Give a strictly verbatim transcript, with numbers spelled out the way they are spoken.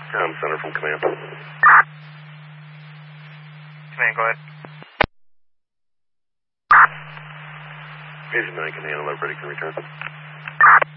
Com Center from Command. Command, go ahead. Agent nine Command, alert ready, can return.